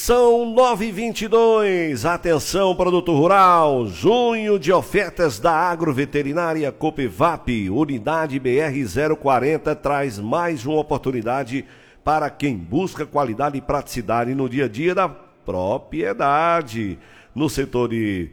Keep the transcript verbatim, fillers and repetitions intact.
São nove e vinte e dois, atenção produtor rural, junho de ofertas da Agroveterinária Copevap, unidade B R zero quarenta, traz mais uma oportunidade para quem busca qualidade e praticidade no dia a dia da propriedade. No setor de